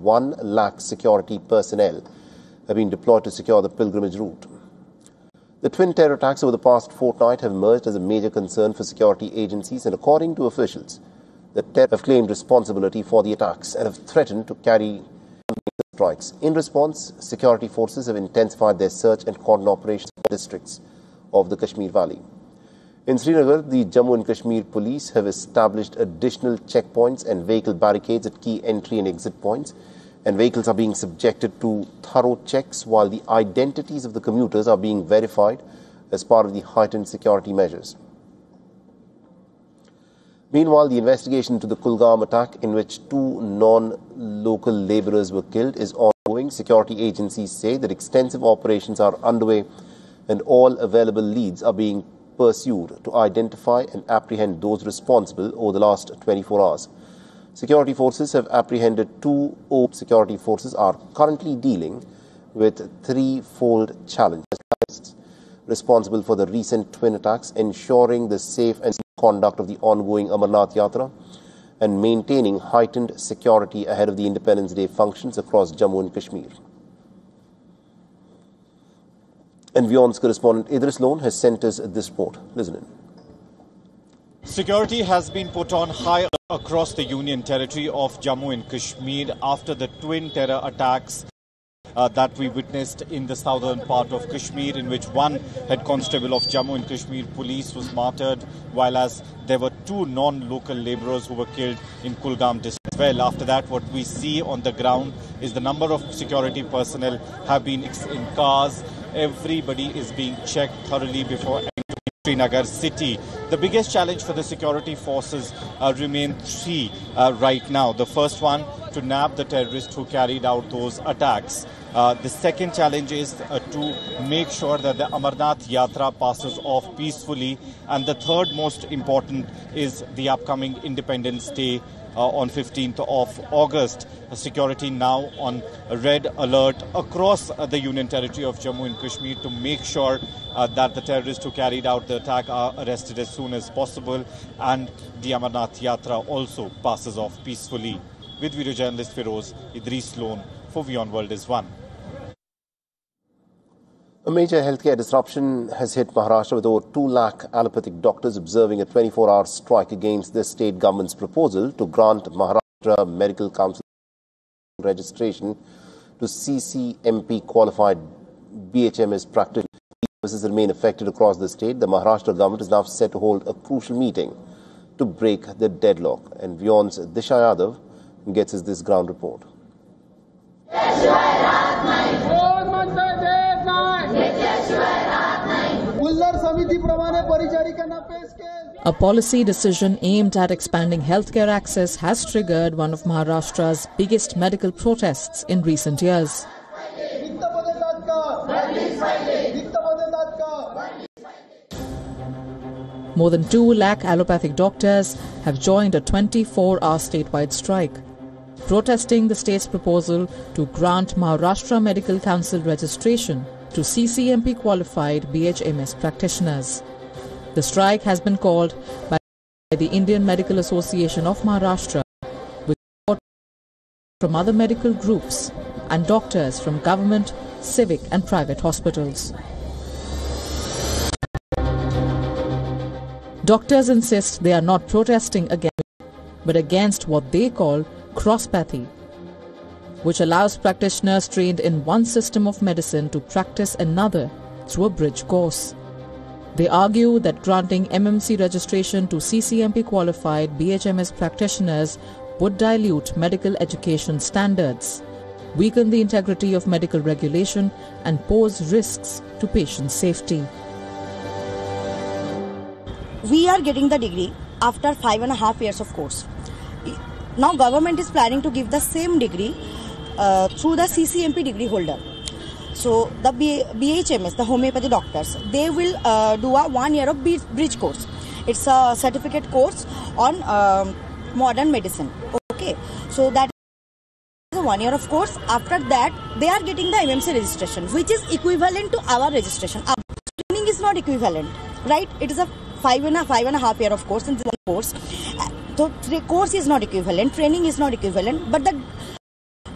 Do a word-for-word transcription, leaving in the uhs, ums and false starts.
one lakh security personnel have been deployed to secure the pilgrimage route. The twin terror attacks over the past fortnight have emerged as a major concern for security agencies, and according to officials, the terror have claimed responsibility for the attacks and have threatened to carry strikes. In response, security forces have intensified their search and cordon operations in districts of the Kashmir Valley. In Srinagar, the Jammu and Kashmir police have established additional checkpoints and vehicle barricades at key entry and exit points, and vehicles are being subjected to thorough checks while the identities of the commuters are being verified as part of the heightened security measures. Meanwhile, the investigation into the Kulgam attack, in which two non-local labourers were killed, is ongoing. Security agencies say that extensive operations are underway and all available leads are being pursued to identify and apprehend those responsible over the last twenty-four hours. Security forces have apprehended two. Security forces are currently dealing with threefold challenges responsible for the recent twin attacks, ensuring the safe and conduct of the ongoing Amarnath Yatra and maintaining heightened security ahead of the Independence Day functions across Jammu and Kashmir. And WION's correspondent Idris Lone has sent us this report. Listen in. Security has been put on high across the Union territory of Jammu and Kashmir after the twin terror attacks Uh, that we witnessed in the southern part of Kashmir, in which one head constable of Jammu and Kashmir police was martyred, while as there were two non-local labourers who were killed in Kulgam district. Well, after that, what we see on the ground is the number of security personnel have been in cars. Everybody is being checked thoroughly before entering Srinagar city. The biggest challenge for the security forces uh, remain three uh, right now. The first one, to nab the terrorists who carried out those attacks. Uh, the second challenge is uh, to make sure that the Amarnath Yatra passes off peacefully. And the third most important is the upcoming Independence Day uh, on fifteenth of August. Uh, security now on red alert across uh, the Union territory of Jammu and Kashmir to make sure uh, that the terrorists who carried out the attack are arrested as soon as possible, and the Amarnath Yatra also passes off peacefully. With video journalist Feroz, Idris Lone for WION World is One. A major healthcare disruption has hit Maharashtra, with over two lakh allopathic doctors observing a twenty-four hour strike against the state government's proposal to grant Maharashtra Medical Council registration to C C M P qualified B H M S practitioners. Services remain affected across the state. The Maharashtra government is now set to hold a crucial meeting to break the deadlock. And WION's Disha Yadav gets us this ground report. A policy decision aimed at expanding healthcare access has triggered one of Maharashtra's biggest medical protests in recent years. More than two lakh allopathic doctors have joined a twenty-four hour statewide strike, protesting the state's proposal to grant Maharashtra Medical Council registration to C C M P qualified B H M S practitioners. The strike has been called by the Indian Medical Association of Maharashtra, with support from other medical groups and doctors from government, civic and private hospitals. Doctors insist they are not protesting against, but against what they call crosspathy, which allows practitioners trained in one system of medicine to practice another through a bridge course. They argue that granting M M C registration to C C M P qualified B H M S practitioners would dilute medical education standards, weaken the integrity of medical regulation and pose risks to patient safety. We are getting the degree after five and a half years of course. Now government is planning to give the same degree uh, through the C C M P degree holder. So the B H M S, the homeopathy doctors, they will uh, do a one year of bridge course. It's a certificate course on uh, modern medicine. Okay, so that is a one year of course. After that, they are getting the M M C registration, which is equivalent to our registration. Our training is not equivalent, right? It is a five and a five and a half year of course in one course. So the course is not equivalent, training is not equivalent, but the